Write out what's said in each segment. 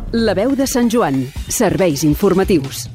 La veu de Sant Joan. Serveis informatius.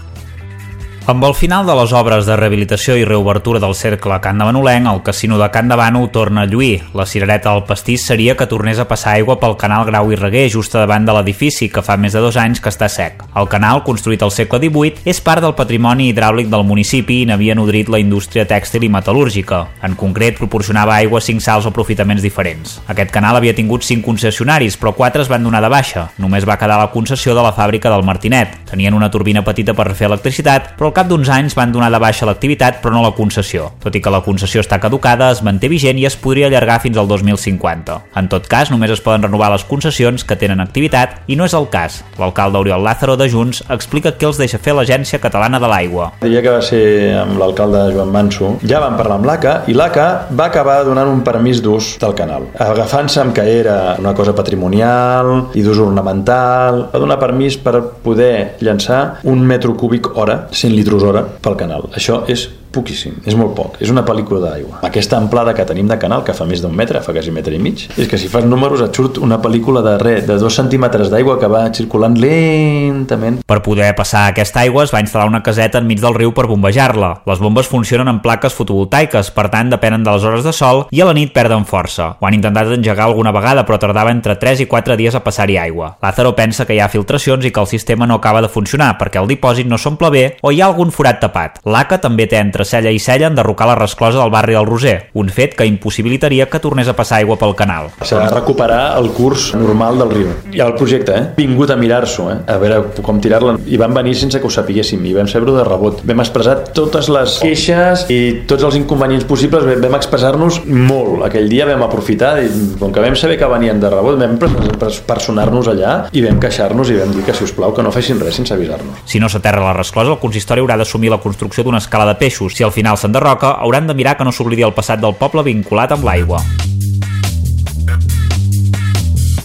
Amb el final de les obres de rehabilitació i reobertura del cercle Can de Manolenc, el casino de Can de Bànol torna a lluir. La cirereta del pastís seria que tornés a passar aigua pel canal Grau i Reguer just davant de l'edifici, que fa més de 2 anys que està sec. El canal, construït al segle XVIII, és part del patrimoni hidràulic del municipi i n'havia nodrit la indústria tèxtil i metal·lúrgica. En concret, proporcionava aigua a 5 sals o aprofitaments diferents. Aquest canal havia tingut 5 concessionaris, però 4 es van donar de baixa. Només va quedar la concessió de la fàbrica del Martinet. Tenien una turbina petita per fer electricitat, però al cap d'uns anys van donar de baixa l'activitat però no la concessió. Tot i que la concessió està caducada, es manté vigent i es podria allargar fins al 2050. En tot cas, només es poden renovar les concessions que tenen activitat i no és el cas. L'alcalde Oriol Lázaro de Junts explica què els deixa fer l'Agència Catalana de l'Aigua. El dia que va ser amb l'alcalde Joan Manso, ja vam parlar amb l'ACA i l'ACA va acabar donant un permís d'ús del canal. Agafant-se amb que era una cosa patrimonial i d'ús ornamental, va donar permís per poder llançar 1 metre cúbic hora, 100 litros hora, pel canal. Això és poquíssim, és molt poc, és una pel·lícula d'aigua. Aquesta amplada que tenim de canal, que fa més d'1 metre, fa quasi 1,5 metres, és que si fas números et surt una pel·lícula de 2 centímetres d'aigua que va circulant lentament. Per poder passar aquesta aigua es va instal·lar una caseta enmig del riu per bombejar-la. Les bombes funcionen amb plaques fotovoltaiques, per tant depenen de les hores de sol i a la nit perden força. Ho han intentat engegar alguna vegada, però tardava entre 3 i 4 dies a passar-hi aigua. Lázaro pensa que hi ha filtracions i que el sistema no acaba de funcionar perquè el dipòsit no s'omple bé o hi ha algun forat tapat. L'ACA també té entre cella i cella enderrocar la resclosa del barri del Roser, un fet que impossibilitaria que tornés a passar aigua pel canal. S'ha de recuperar el curs normal del riu. Hi ha el projecte, vingut a mirar-s'ho, a veure com tirar-la, i van venir sense que ho sapiguéssim, i vam saber-ho de rebot. Vam expressar totes les queixes i tots els inconvenients possibles, vam expressar-nos molt. Aquell dia vam aprofitar, i com que vam saber que venien de rebot, vam personar-nos allà i vam queixar-nos i vam dir que, si us plau, que no fessin res sense avisar-nos. Si no s'aterra la resclosa, el consistori haurà d'assumir la construcció d'una escala de peixos. Si al final s'enderroca, hauran de mirar que no s'oblidi el passat del poble vinculat amb l'aigua.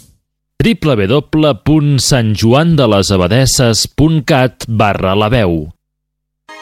www.santjoandelesabadesses.cat/laveu